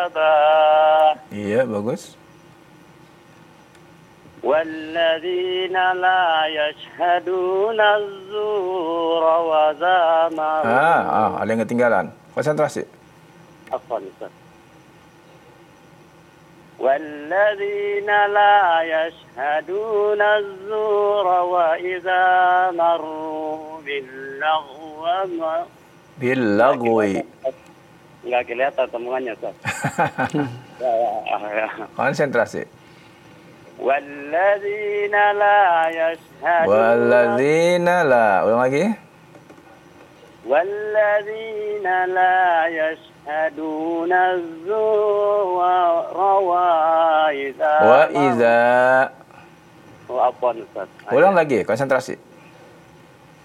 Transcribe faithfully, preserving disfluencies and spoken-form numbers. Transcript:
كذبا. Iya, bagus. والذين لا يشهدون الزور وإذا مروا. Ah, ah, ada yang ketinggalan. Konsentrasi. عفوا أستاذ. والذين لا يشهدون الزور وإذا مروا باللغو م- Bilagwi. nggak kelihatan temuannya Ustaz. Ya, ya, ya. Konsentrasi. والذين لا يشهدون Walladzina la. Ulang lagi. والذين لا يشهدون الزور وإذا Wa iza. Oh, عفوا Ustaz. Ulang lagi, konsentrasi.